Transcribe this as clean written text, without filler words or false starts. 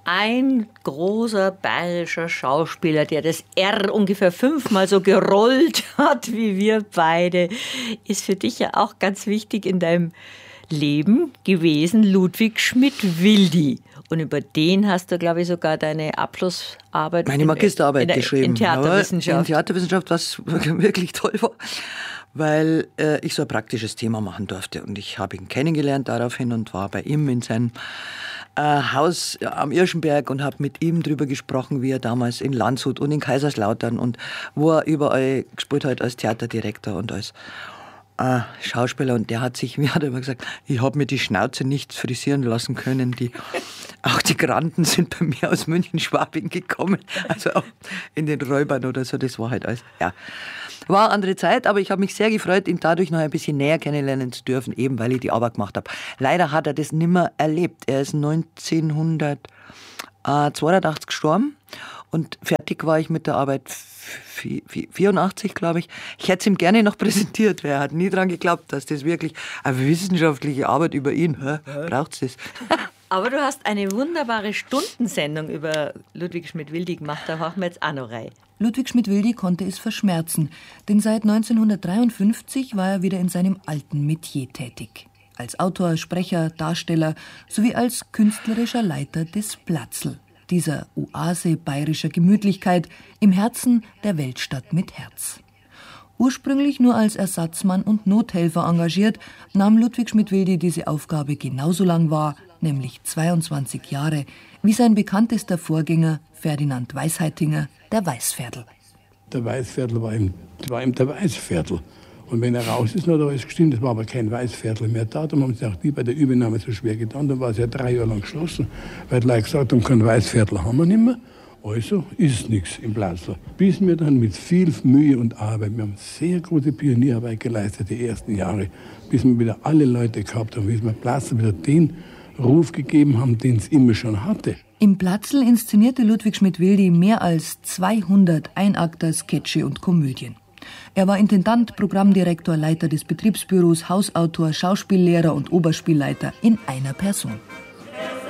ein großer bayerischer Schauspieler, der das R ungefähr 5-mal so gerollt hat wie wir beide, ist für dich ja auch ganz wichtig in deinem Leben gewesen, Ludwig Schmidt-Wildy. Und über den hast du, glaube ich, sogar deine Abschlussarbeit, meine Magisterarbeit geschrieben. In Theaterwissenschaft. In Theaterwissenschaft, was wirklich toll war, weil ich so ein praktisches Thema machen durfte. Und ich habe ihn kennengelernt daraufhin und war bei ihm in seinem Haus am Irschenberg und habe mit ihm darüber gesprochen, wie er damals in Landshut und in Kaiserslautern und wo er überall gespielt hat als Theaterdirektor und als Schauspieler. Und der hat immer gesagt, ich habe mir die Schnauze nicht frisieren lassen können. Auch die Granden sind bei mir aus München-Schwabing gekommen. Also auch in den Räubern oder so. Das war halt alles, ja. War eine andere Zeit, aber ich habe mich sehr gefreut, ihn dadurch noch ein bisschen näher kennenlernen zu dürfen, eben weil ich die Arbeit gemacht habe. Leider hat er das nimmer erlebt. Er ist 1982 gestorben und fertig war ich mit der Arbeit 84, glaube ich. Ich hätte es ihm gerne noch präsentiert, weil er hat nie daran geglaubt, dass das wirklich eine wissenschaftliche Arbeit über ihn, braucht es das? Aber du hast eine wunderbare Stundensendung über Ludwig Schmidt-Wildy gemacht, da machen wir jetzt auch noch rein. Ludwig Schmidt-Wildy konnte es verschmerzen, denn seit 1953 war er wieder in seinem alten Metier tätig. Als Autor, Sprecher, Darsteller sowie als künstlerischer Leiter des Platzl, dieser Oase bayerischer Gemütlichkeit im Herzen der Weltstadt mit Herz. Ursprünglich nur als Ersatzmann und Nothelfer engagiert, nahm Ludwig Schmidt-Wildy diese Aufgabe genauso lang wahr, nämlich 22 Jahre, wie sein bekanntester Vorgänger Ferdinand Weisheitinger, der Weißviertel. Der Weißviertel war ihm der Weißviertel. Und wenn er raus ist, hat er alles gestimmt. Das war aber kein Weißviertel mehr da. Dann haben sie auch die bei der Übernahme so schwer getan. Dann war es ja 3 Jahre lang geschlossen, weil die Leute gesagt haben, kein Weißviertel haben wir nicht mehr. Also ist nichts im Platzl. Bis wir dann mit viel Mühe und Arbeit, wir haben sehr große Pionierarbeit geleistet, die ersten Jahre, bis wir wieder alle Leute gehabt haben, bis wir Platzl wieder den Ruf gegeben haben, den es immer schon hatte. Im Platzl inszenierte Ludwig Schmidt-Wildy mehr als 200 Einakter, Sketche und Komödien. Er war Intendant, Programmdirektor, Leiter des Betriebsbüros, Hausautor, Schauspiellehrer und Oberspielleiter in einer Person.